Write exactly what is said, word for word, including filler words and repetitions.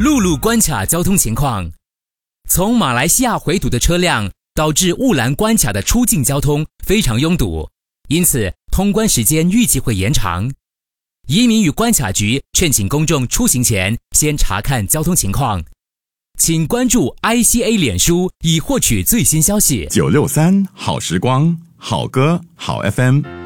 陆路关卡交通情况。从马来西亚回堵的车辆导致雾兰关卡的出境交通非常拥堵，因此通关时间预计会延长。移民与关卡局劝请公众出行前先查看交通情况。请关注 I C A 脸书以获取最新消息。 九六三好时光，好歌好 F M。